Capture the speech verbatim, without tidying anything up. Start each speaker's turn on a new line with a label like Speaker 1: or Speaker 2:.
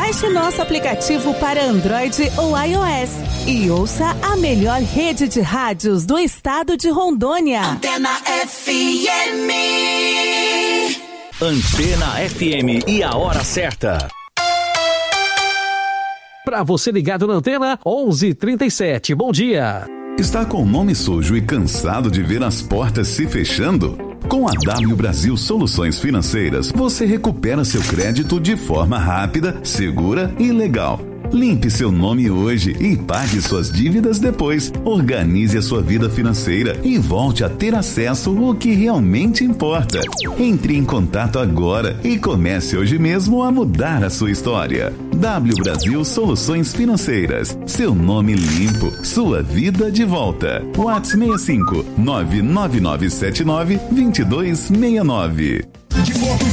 Speaker 1: Baixe nosso aplicativo para Android ou iOS e ouça a melhor rede de rádios do estado de Rondônia.
Speaker 2: Antena F M.
Speaker 3: Antena F M e a hora certa.
Speaker 4: Para você ligado na Antena, onze e trinta e sete. Bom dia.
Speaker 5: Está com o nome sujo e cansado de ver as portas se fechando? Com a W Brasil Soluções Financeiras, você recupera seu crédito de forma rápida, segura e legal. Limpe seu nome hoje e pague suas dívidas depois. Organize a sua vida financeira e volte a ter acesso ao que realmente importa. Entre em contato agora e comece hoje mesmo a mudar a sua história. W Brasil Soluções Financeiras. Seu nome limpo, sua vida de volta. WhatsApp seis cinco nove nove nove sete nove dois dois seis nove.
Speaker 6: De moto